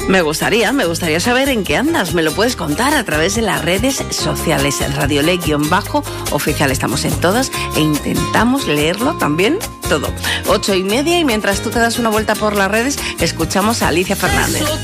Me gustaría saber en qué andas. Me lo puedes contar a través de las redes sociales. Radiolek-oficial, estamos en todas e intentamos leerlo también todo. 8:30, y mientras tú te das una vuelta por las redes, escuchamos a Alicia Fernández.